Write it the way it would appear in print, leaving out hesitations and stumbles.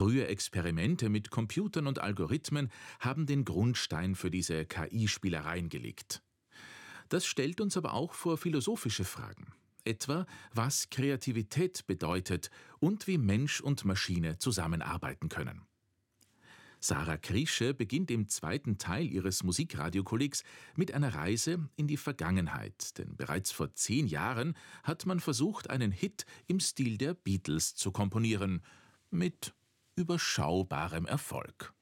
Frühe Experimente mit Computern und Algorithmen haben den Grundstein für diese KI-Spielereien gelegt. Das stellt uns aber auch vor philosophische Fragen. Etwa, was Kreativität bedeutet und wie Mensch und Maschine zusammenarbeiten können. Sarah Kriesche beginnt im zweiten Teil ihres Musikradiokollegs mit einer Reise in die Vergangenheit, denn bereits vor 10 Jahren hat man versucht, einen Hit im Stil der Beatles zu komponieren, mit überschaubarem Erfolg.